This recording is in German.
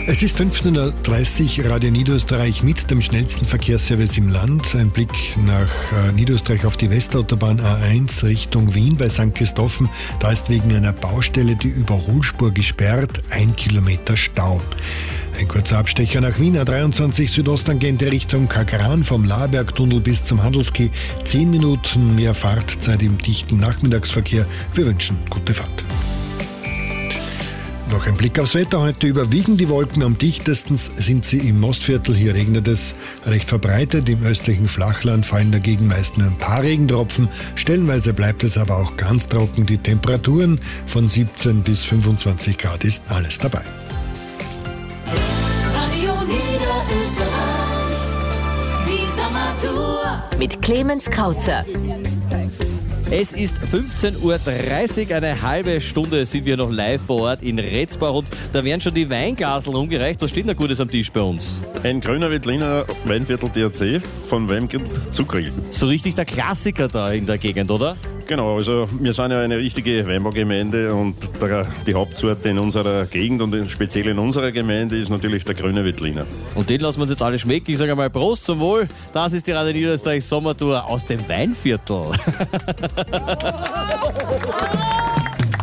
Es ist 15.30 Uhr, Radio Niederösterreich mit dem schnellsten Verkehrsservice im Land. Ein Blick nach Niederösterreich auf die Westautobahn A1 Richtung Wien bei St. Christophen. Da ist wegen einer Baustelle die Überholspur gesperrt, 1 Kilometer Stau. Ein kurzer Abstecher nach Wien, A23 Südosttangente Richtung Kagran vom Labergtunnel bis zum Handelskeh. 10 Minuten mehr Fahrtzeit im dichten Nachmittagsverkehr. Wir wünschen gute Fahrt. Noch ein Blick aufs Wetter. Heute überwiegen die Wolken. Am dichtesten sind sie im Mostviertel. Hier regnet es recht verbreitet. Im östlichen Flachland fallen dagegen meist nur ein paar Regentropfen. Stellenweise bleibt es aber auch ganz trocken. Die Temperaturen von 17 bis 25 Grad ist alles dabei. Radio Niederösterreich, die Sommertour. Mit Clemens Krauzer. Es ist 15.30 Uhr, eine halbe Stunde sind wir noch live vor Ort in Retzbach und da werden schon die Weinglasel umgereicht. Was steht denn da Gutes am Tisch bei uns? Ein grüner Veltliner Weinviertel DRC von Weingut Zuckrill. So richtig der Klassiker da in der Gegend, oder? Genau, also wir sind ja eine richtige Weinbaugemeinde und die Hauptsorte in unserer Gegend und speziell in unserer Gemeinde ist natürlich der grüne Veltliner. Und den lassen wir uns jetzt alle schmecken. Ich sage einmal Prost zum Wohl. Das ist die Radio Niederösterreich Sommertour aus dem Weinviertel.